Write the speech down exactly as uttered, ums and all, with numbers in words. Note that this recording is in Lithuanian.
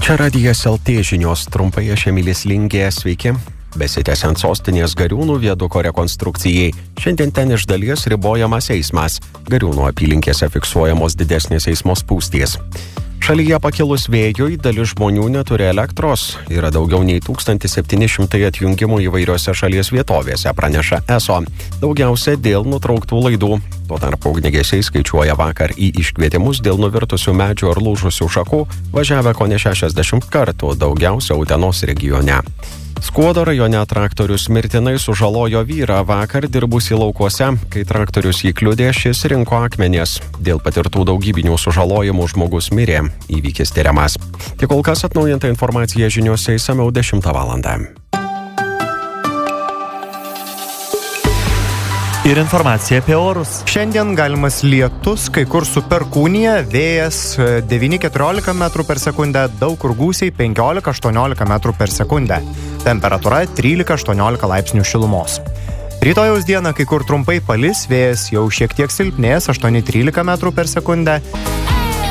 Čia Radijas L T žinios, trumpai aš Emilis Lingė, sveiki. Besitęsiant sostinės Gariūnų viaduko rekonstrukcijai, šiandien ten iš dalies ribojamas eismas. Gariūnų apylinkėse fiksuojamos didesnės eismo spūstys. Šalyje pakilus vėjui, dalis žmonių neturi elektros. Yra daugiau nei tūkstantis septyni šimtai atjungimų įvairiose šalies vietovėse, praneša E S O. Daugiausia dėl nutrauktų laidų. Tuo tarpu ugniagesiai skaičiuoja vakar į iškvietimus dėl nuvirtusių medžių ar lūžusių šakų, važiavę kone šešiasdešimt kartų, daugiausia Utenos regione. Skuodo rajone traktorius mirtinai sužalojo vyrą vakar dirbusį laukuose. Kai traktorius jį kliudė, šis rinko akmenis. Dėl patirtų daugybinių sužalojimų žmogus mirė. Įvykis tyriamas. Tik kol kas atnaujinta informacija žiniose išsamiau dešimtą valandą. Ir informacija apie orus. Šiandien galimas lietus, kai kur su perkūnija, vėjas devyni keturiolika metrų per sekundę, daug kur gūsiai penkiolika aštuoniolika metrų per sekundę. Temperatūra trylika aštuoniolika laipsnių šilumos. Rytojaus dieną kai kur trumpai palis, vėjas jau šiek tiek silpnės, aštuoni trylika metrų per sekundę.